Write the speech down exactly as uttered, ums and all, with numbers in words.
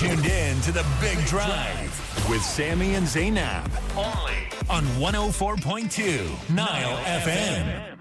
tuned in to The Big Drive with Sammy and Zainab. Only on one oh four point two Nile F M.